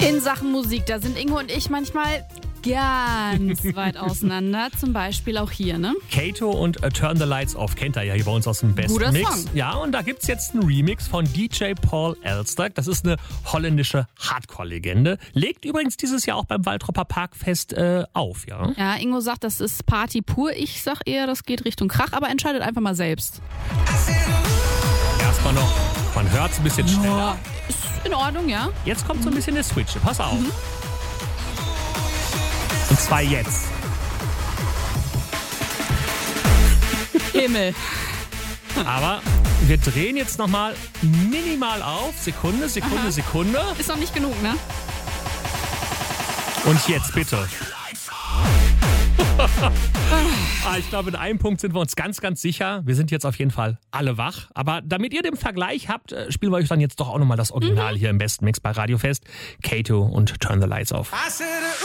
In Sachen Musik, da sind Ingo und ich manchmal ganz weit auseinander. Zum Beispiel auch hier, ne? Kato und Turn the Lights Off kennt ihr ja hier bei uns aus dem Best Guter Mix. Song. Ja, und da gibt's jetzt einen Remix von DJ Paul Elstak. Das ist eine holländische Hardcore-Legende. Legt übrigens dieses Jahr auch beim Waldropper Parkfest auf, ja? Ja, Ingo sagt, das ist Party pur. Ich sag eher, das geht Richtung Krach, aber entscheidet einfach mal selbst. Erstmal noch, man hört's ein bisschen schneller. Ja, ist in Ordnung, ja? Jetzt kommt so ein bisschen der Switch. Pass auf. Und zwar jetzt. Himmel. Aber wir drehen jetzt nochmal minimal auf. Sekunde. Ist noch nicht genug, ne? Und jetzt bitte. Ich glaube, in einem Punkt sind wir uns ganz, ganz sicher. Wir sind jetzt auf jeden Fall alle wach. Aber damit ihr den Vergleich habt, spielen wir euch dann jetzt doch auch nochmal das Original hier im besten Mix bei Radio Fest. Kato und Turn the Lights Off.